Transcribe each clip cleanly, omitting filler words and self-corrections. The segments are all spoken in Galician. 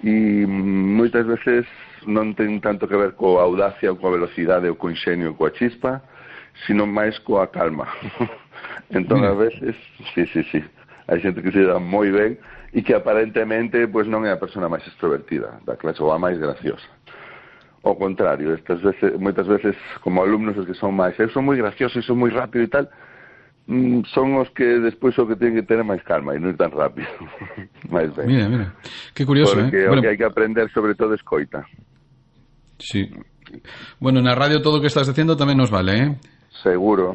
e moitas veces non ten tanto que ver coa audacia ou coa velocidade ou co inxenio ou coa chispa, sino máis coa calma. Entón, a veces, sí, hai xente que se dá moi ben e que aparentemente pois non é a persona máis extrovertida da clase ou a máis graciosa. Ao contrario, moitas veces como alumnos os que son máis, eu son moi gracioso e son moi rápido e tal, son os que despois o que teñen que ter máis calma e non ir tan rápido. máis ben. Mira, que curioso, porque o que hai que aprender sobre todo escoita. Sí. Bueno, na radio todo o que estás dicindo tamén nos vale, Seguro.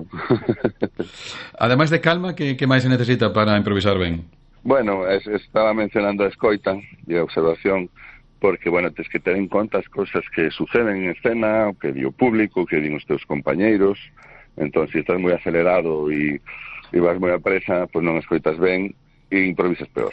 Ademais de calma, que máis se necesita para improvisar ben? Bueno, estaba mencionando a escoita e a observación, porque, bueno, tens que ter en conta as cousas que suceden en escena, o que di o público, o que din os teus compañeiros. Entón, se estás moi acelerado e vas moi a presa, pois non escoitas ben e improvisas peor.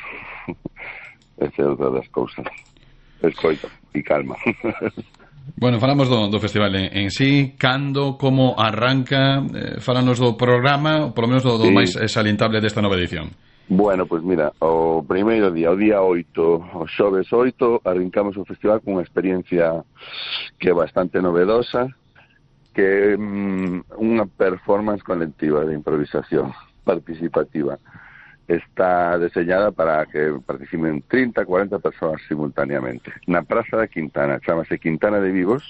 Esa é outra das cousas. Escoita e calma. Bueno, falamos do festival en sí, cando, como arranca, falanos do programa, polo menos do máis salientable desta nova edición. Bueno, pois mira, o primeiro día, o día 8, o xoves 8, arrancamos o festival con unha experiencia que é bastante novedosa, que é unha performance colectiva de improvisación participativa. Está deseñada para que participen 30, 40 persoas simultáneamente. Na Praza da Quintana, chamase Quintana de Vivos,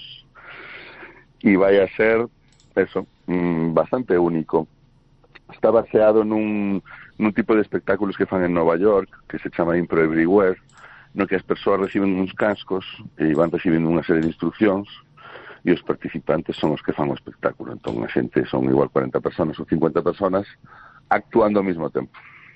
e vai a ser, eso, bastante único. Está baseado nun tipo de espectáculos que fan en Nova York, que se chama Impro Everywhere, no que as persoas reciben uns cascos e van recibindo unha serie de instruccións e os participantes son os que fan o espectáculo. Entón, a xente son igual 40 personas ou 50 personas actuando ao mesmo tempo.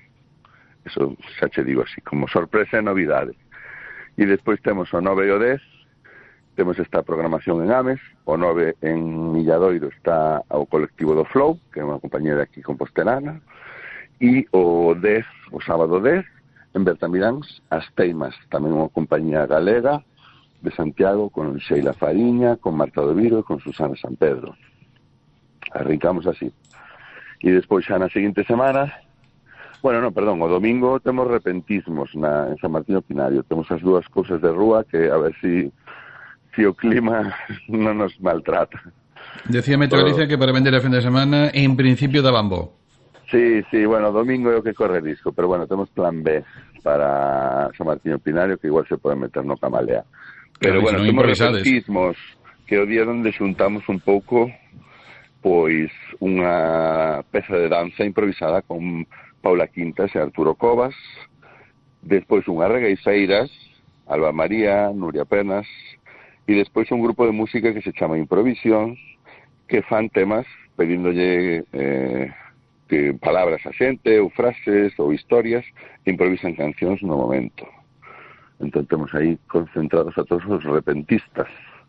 Eso xa che digo así, como sorpresa e novidade. E despois temos o 9 e o 10, temos esta programación en Ames, o 9 en Milladoiro está o colectivo do Flow, que é unha compañía de aquí compostelana, e o 10, o sábado 10, en Bertamiráns, As Teimas, tamén unha compañía galega de Santiago, con Sheila Fariña, con Marta Doviro e con Susana San Pedro. Arrancamos así. E despois xa na seguinte semana, o domingo temos repentismos en San Martín do Pinario. Temos as dúas cousas de rúa que a ver si o clima non nos maltrata. Decía Metro Galicia que para vender a fin de semana en principio daban bo. Sí, bueno, domingo é o que corre risco, pero bueno, temos plan B para San Martín do Pinario, que igual se pode meter no Camalea. Pero bueno, temos repentismos, que o día onde xuntamos un pouco pois unha peza de danza improvisada con Paula Quintas e Arturo Covas, despois unhas regueiseiras, Alba María, Nuria Penas, e despois un grupo de música que se chama Improvisión, que fan temas pedíndolle palabras a xente, ou frases, ou historias, e improvisan cancións no momento. Entón temos aí concentrados a todos os repentistas.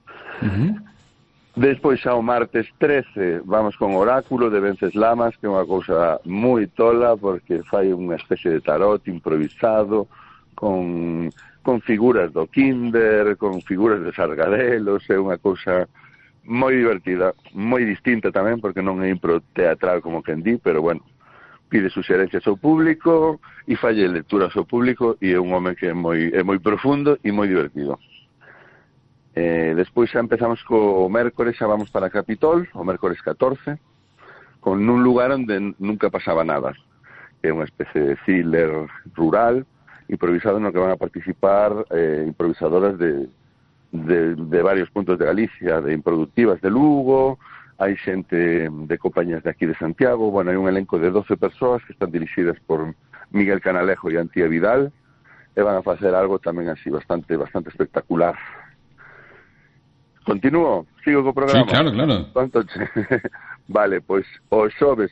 Despois xa o martes 13 vamos con Oráculo de Venceslamas, que é unha cousa moi tola, porque fai unha especie de tarot improvisado, con figuras do Kinder, con figuras de Sargadelos, é unha cousa moi divertida, moi distinta tamén, porque non é impro teatral como quen di, pero bueno, pide suxerencias ao público e falle lectura ao seu público, e é un home que é moi profundo e moi divertido. Despois xa empezamos co mércores, xa vamos para Capitol, o mércores 14, con un lugar onde nunca pasaba nada, que é unha especie de thriller rural improvisado no que van a participar improvisadoras de varios puntos de Galicia, de improductivas de Lugo, hai xente de compañías de aquí de Santiago. Bueno, hai un elenco de 12 persoas que están dirixidas por Miguel Canalejo e Antía Vidal, e van a facer algo tamén así bastante espectacular. Continúo? Sigo co programa? Sí, claro. Vale, pois o xoves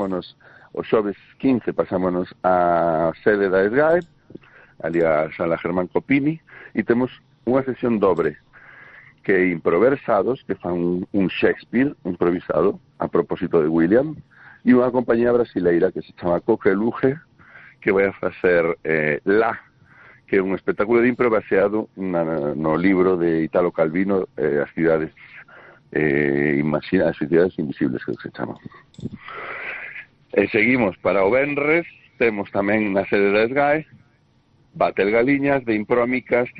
15 pasámonos a sede da SGAE, ali a Sala Germán Copini, e temos unha sesión dobre, que é improversados, que fan un Shakespeare improvisado, a propósito de William, e unha compañía brasileira que se chama Coque Luge, que vai a facer que é un espectáculo de impro baseado no libro de Italo Calvino, As cidades invisibles, que se chama. E seguimos para o venres, temos tamén na sede da SGAE Batel Galiñas de Imprómicas,